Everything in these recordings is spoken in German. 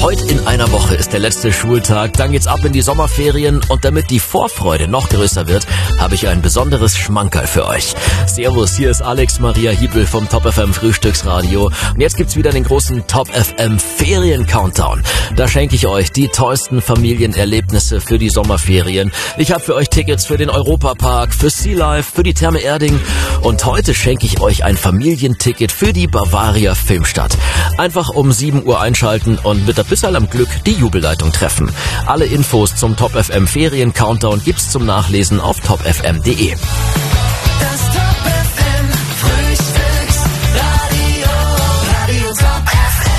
Heute in einer Woche ist der letzte Schultag, dann geht's ab in die Sommerferien und damit die Vorfreude noch größer wird, habe ich ein besonderes Schmankerl für euch. Servus, hier ist Alex Maria Hiebel vom Top FM Frühstücksradio und jetzt gibt's wieder den großen Top FM Ferien Countdown. Da schenke ich euch die tollsten Familienerlebnisse für die Sommerferien. Ich habe für euch Tickets für den Europapark, für Sea Life, für die Therme Erding und heute schenke ich euch ein Familienticket für die Bavaria Filmstadt. Einfach um 7 Uhr einschalten und mit ein bisschen am Glück die Jubelleitung treffen. Alle Infos zum Top FM Ferien Countdown gibt's zum Nachlesen auf topfm.de. Das Top FM Frühstücksradio, Radio Top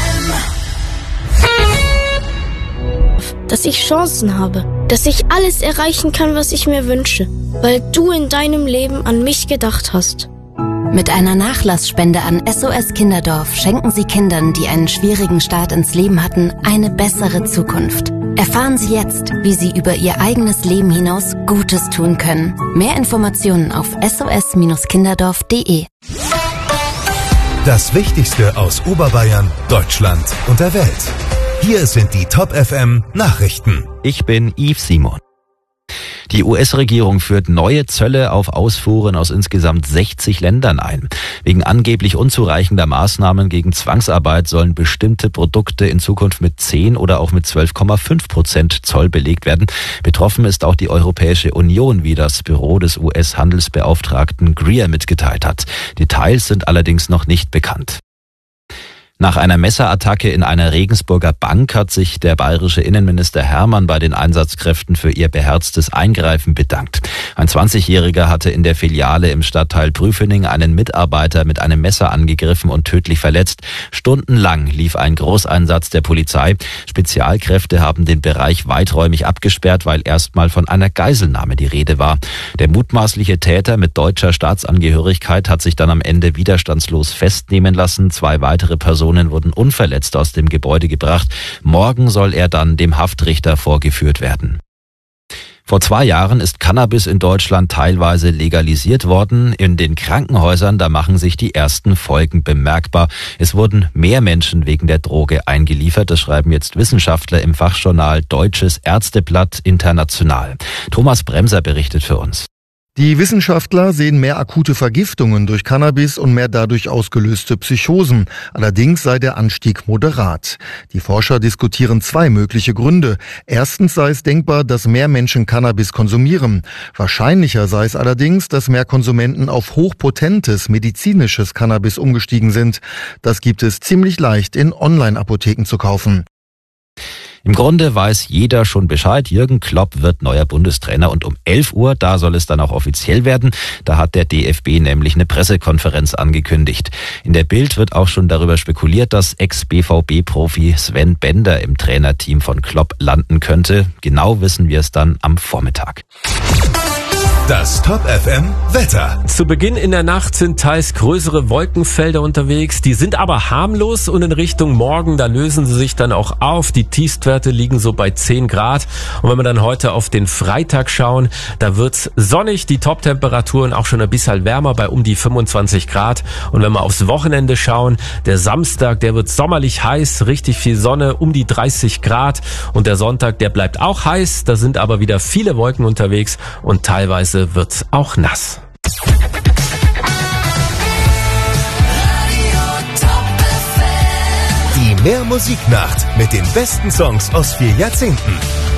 FM. Dass ich Chancen habe, dass ich alles erreichen kann, was ich mir wünsche, weil du in deinem Leben an mich gedacht hast. Mit einer Nachlassspende an SOS Kinderdorf schenken Sie Kindern, die einen schwierigen Start ins Leben hatten, eine bessere Zukunft. Erfahren Sie jetzt, wie Sie über Ihr eigenes Leben hinaus Gutes tun können. Mehr Informationen auf sos-kinderdorf.de. Das Wichtigste aus Oberbayern, Deutschland und der Welt. Hier sind die Top FM Nachrichten. Ich bin Yves Simon. Die US-Regierung führt neue Zölle auf Ausfuhren aus insgesamt 60 Ländern ein. Wegen angeblich unzureichender Maßnahmen gegen Zwangsarbeit sollen bestimmte Produkte in Zukunft mit 10 oder auch mit 12,5% Zoll belegt werden. Betroffen ist auch die Europäische Union, wie das Büro des US-Handelsbeauftragten Greer mitgeteilt hat. Details sind allerdings noch nicht bekannt. Nach einer Messerattacke in einer Regensburger Bank hat sich der bayerische Innenminister Hermann bei den Einsatzkräften für ihr beherztes Eingreifen bedankt. Ein 20-Jähriger hatte in der Filiale im Stadtteil Prüfening einen Mitarbeiter mit einem Messer angegriffen und tödlich verletzt. Stundenlang lief ein Großeinsatz der Polizei. Spezialkräfte haben den Bereich weiträumig abgesperrt, weil erstmal von einer Geiselnahme die Rede war. Der mutmaßliche Täter mit deutscher Staatsangehörigkeit hat sich dann am Ende widerstandslos festnehmen lassen. 2 weitere Personen wurden unverletzt aus dem Gebäude gebracht. Morgen soll er dann dem Haftrichter vorgeführt werden. Vor 2 Jahren ist Cannabis in Deutschland teilweise legalisiert worden. In den Krankenhäusern, da machen sich die ersten Folgen bemerkbar. Es wurden mehr Menschen wegen der Droge eingeliefert. Das schreiben jetzt Wissenschaftler im Fachjournal Deutsches Ärzteblatt International. Thomas Bremser berichtet für uns. Die Wissenschaftler sehen mehr akute Vergiftungen durch Cannabis und mehr dadurch ausgelöste Psychosen. Allerdings sei der Anstieg moderat. Die Forscher diskutieren 2 mögliche Gründe. Erstens sei es denkbar, dass mehr Menschen Cannabis konsumieren. Wahrscheinlicher sei es allerdings, dass mehr Konsumenten auf hochpotentes medizinisches Cannabis umgestiegen sind. Das gibt es ziemlich leicht in Online-Apotheken zu kaufen. Im Grunde weiß jeder schon Bescheid. Jürgen Klopp wird neuer Bundestrainer und um 11 Uhr, da soll es dann auch offiziell werden. Da hat der DFB nämlich eine Pressekonferenz angekündigt. In der Bild wird auch schon darüber spekuliert, dass Ex-BVB-Profi Sven Bender im Trainerteam von Klopp landen könnte. Genau wissen wir es dann am Vormittag. Das Top FM Wetter. Zu Beginn in der Nacht sind teils größere Wolkenfelder unterwegs. Die sind aber harmlos und in Richtung Morgen, da lösen sie sich dann auch auf. Die Tiefstwerte liegen so bei 10 Grad. Und wenn wir dann heute auf den Freitag schauen, da wird's sonnig. Die Top-Temperaturen auch schon ein bisschen wärmer bei um die 25 Grad. Und wenn wir aufs Wochenende schauen, der Samstag, der wird sommerlich heiß, richtig viel Sonne, um die 30 Grad. Und der Sonntag, der bleibt auch heiß. Da sind aber wieder viele Wolken unterwegs und teilweise wird's auch nass. Die Mehr Musiknacht mit den besten Songs aus 4 Jahrzehnten.